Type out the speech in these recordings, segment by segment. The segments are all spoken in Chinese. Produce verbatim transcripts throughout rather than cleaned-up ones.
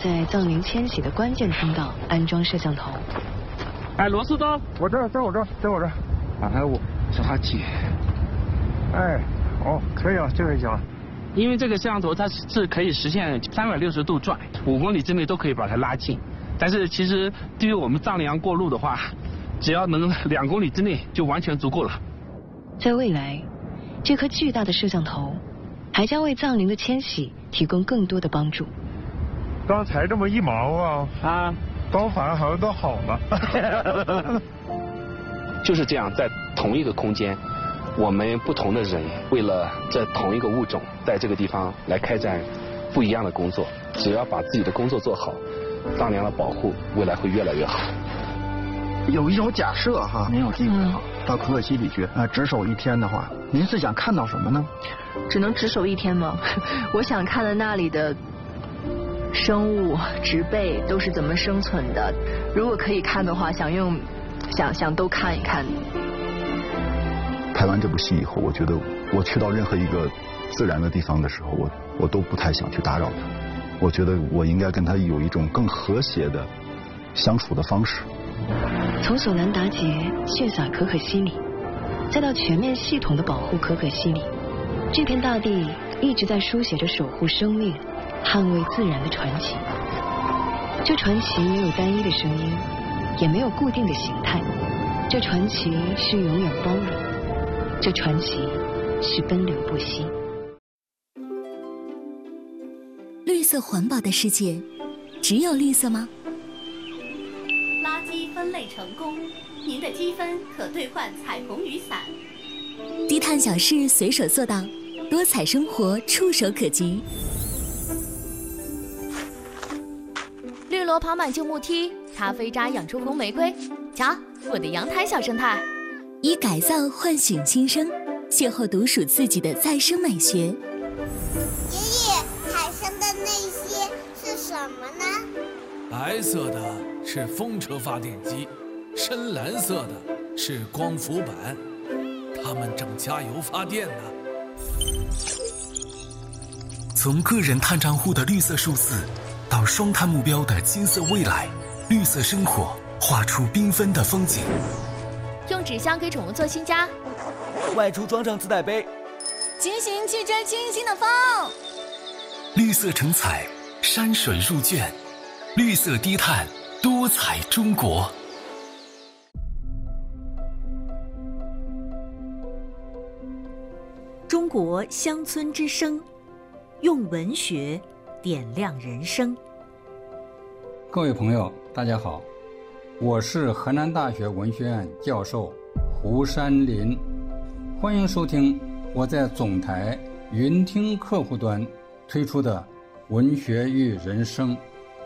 在藏灵迁徙的关键通道安装摄像头。 哎，螺丝刀， 我这儿，在我这儿，在我这儿。 哎，我抓紧。 哎，哦，可以了，这个行了。 因为这个摄像头它是可以实现三百六十度转，五公里之内都可以把它拉近。但是其实对于我们藏羚羊过路的话，只要能两公里之内就完全足够了。 在未来，这颗巨大的摄像头还将为藏羚的迁徙提供更多的帮助。 刚才这么一毛啊啊，刀法好像都好了。 就是这样，在同一个空间，我们不同的人为了这同一个物种，在这个地方来开展不一样的工作。只要把自己的工作做好，藏羚羊的保护未来会越来越好。 有一种假设哈， 您有机会哈， 到可可西里去啊，值守一天的话，您是想看到什么呢？ 只能值守一天吗？我想看的那里的生物、植被都是怎么生存的。如果可以看的话，想用想想都看一看。 拍完这部戏以后，我觉得我去到任何一个自然的地方的时候，我我都不太想去打扰它。我觉得我应该跟它有一种更和谐的相处的方式。 从索南达杰血洒可可西里，再到全面系统的保护可可西里，这片大地一直在书写着守护生命、捍卫自然的传奇。这传奇没有单一的声音，也没有固定的形态。这传奇是永远包容，这传奇是奔流不息。 绿色环保的世界，只有绿色吗？ 垃圾分类成功，您的积分可兑换彩虹雨伞。 低碳小事随手做到，多彩生活触手可及。 绿萝跑满旧木梯，咖啡渣养出红玫瑰。瞧，我的阳台小生态。 以改造唤醒新生，邂逅独属自己的再生美学。 爷爷，海上的那些是什么呢？ 白色的是风车发电机，深蓝色的是光伏板，它们正加油发电呢。 从个人碳账户的绿色数字，到双碳目标的金色未来，绿色生活画出缤纷的风景。 用纸箱给宠物做新家， 外出装上自带杯， 骑行去追清新的风。 绿色成彩，山水入卷，绿色低碳，多彩中国。 中国乡村之声，用文学点亮人生。 各位朋友，大家好，我是河南大学文学院教授胡山林，欢迎收听我在总台云听客户端推出的文学与人生。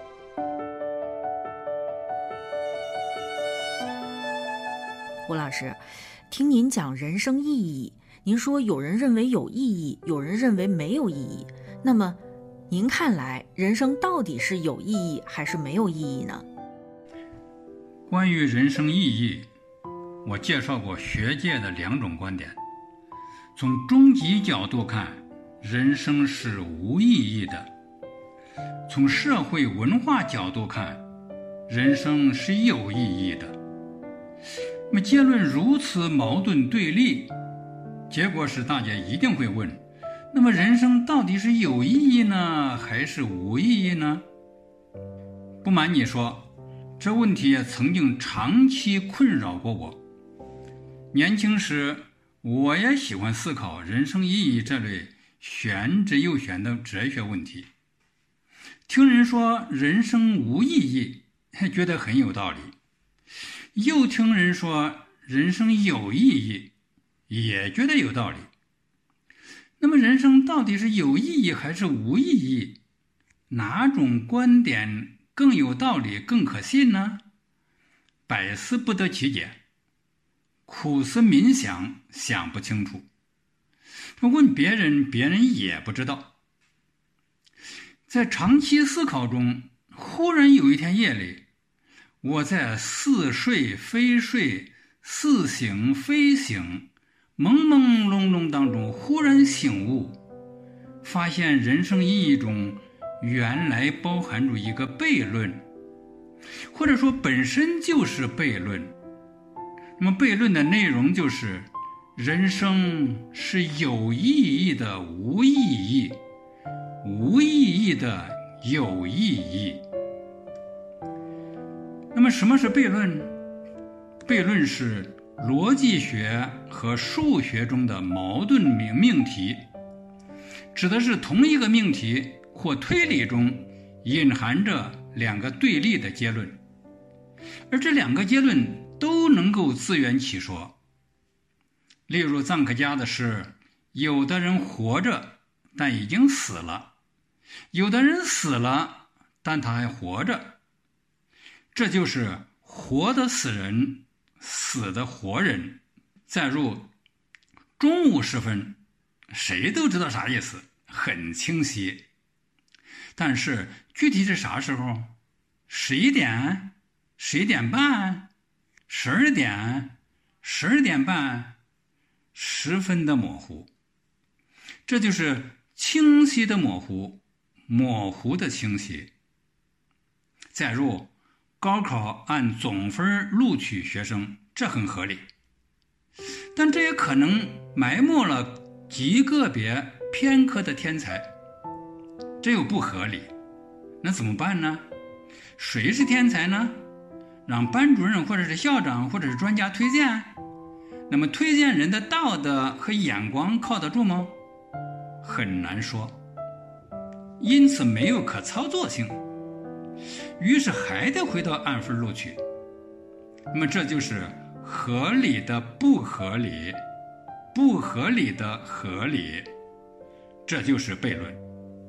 胡老师，听您讲人生意义，您说有人认为有意义，有人认为没有意义，那么您看来人生到底是有意义还是没有意义呢？ 关于人生意义，我介绍过学界的两种观点。从终极角度看，人生是无意义的；从社会文化角度看，人生是有意义的。那么结论如此矛盾对立，结果是大家一定会问，那么人生到底是有意义呢，还是无意义呢？不瞒你说，这问题也曾经长期困扰过我。年轻时，我也喜欢思考人生意义这类玄之又玄的哲学问题。听人说人生无意义，觉得很有道理；又听人说人生有意义，也觉得有道理。那么人生到底是有意义还是无意义？哪种观点更有道理，更可信呢？百思不得其解，苦思冥想，想不清楚。问别人，别人也不知道。在长期思考中，忽然有一天夜里，我在似睡非睡、似醒非醒、朦朦胧胧当中忽然醒悟，发现人生意义中原来包含着一个悖论，或者说本身就是悖论。那么悖论的内容就是人生是有意义的无意义，无意义的有意义。那么什么是悖论？悖论是逻辑学和数学中的矛盾命题，指的是同一个命题或推理中隐含着两个对立的结论，而这两个结论都能够自圆其说。例如臧克家的是，有的人活着但已经死了，有的人死了但他还活着，这就是活的死人，死的活人。再如中午时分，谁都知道啥意思，很清晰。但是具体是啥时候？十一点、十一点半、十二点、十二点半，十分的模糊。这就是清晰的模糊，模糊的清晰。再如高考按总分录取学生，这很合理，但这也可能埋没了极个别偏科的天才，这又不合理。那怎么办呢？谁是天才呢？让班主任或者是校长或者是专家推荐？那么推荐人的道德和眼光靠得住吗？很难说，因此没有可操作性，于是还得回到按分录取。那么这就是合理的不合理，不合理的合理，这就是悖论。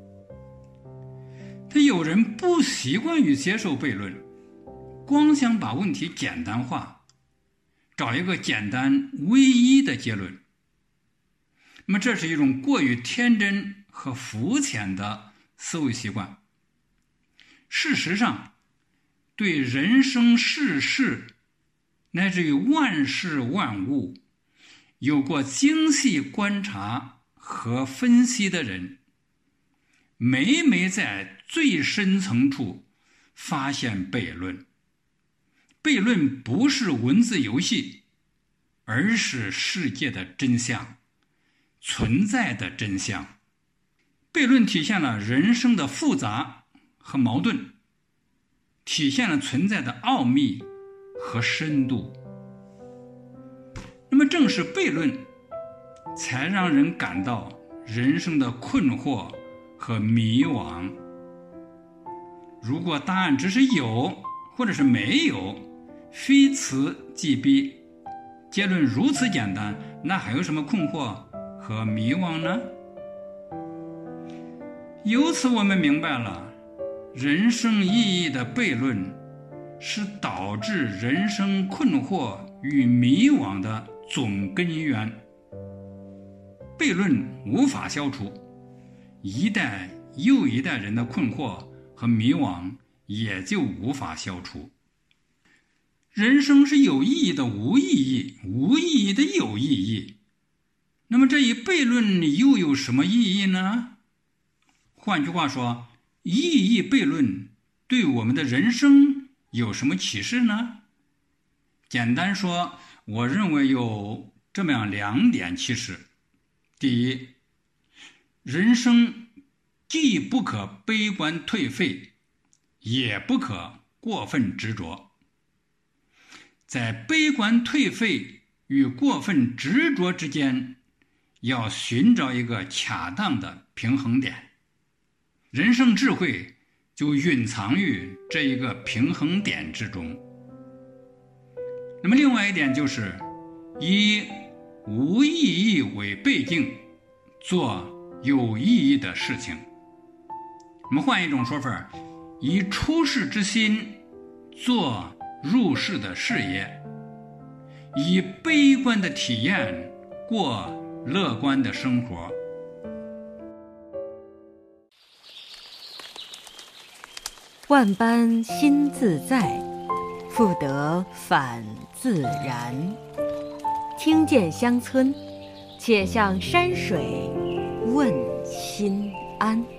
但有人不习惯于接受悖论，光想把问题简单化，找一个简单唯一的结论。那么这是一种过于天真和肤浅的思维习惯。事实上，对人生世事乃至于万事万物有过精细观察和分析的人，每每在最深层处发现悖论。悖论不是文字游戏，而是世界的真相，存在的真相。悖论体现了人生的复杂和矛盾，体现了存在的奥秘和深度。那么正是悖论，才让人感到人生的困惑和迷惘。如果答案只是有或者是没有，非此即彼，结论如此简单，那还有什么困惑和迷惘呢？由此我们明白了，人生意义的悖论是导致人生困惑与迷惘的总根源。悖论无法消除，一代又一代人的困惑和迷惘也就无法消除。人生是有意义的无意义，无意义的有意义。那么这一悖论又有什么意义呢？换句话说，意义悖论对我们的人生有什么启示呢？简单说，我认为有这么样两点启示。第一，人生既不可悲观颓废，也不可过分执着。在悲观颓废与过分执着之间，要寻找一个恰当的平衡点。人生智慧就蕴藏于这一个平衡点之中。那么另外一点就是，以无意义为背景，做有意义的事情。我们换一种说法，以出世之心做入世的事业，以悲观的体验过乐观的生活。 万般心自在，复得返自然。听见乡村，且向山水问心安。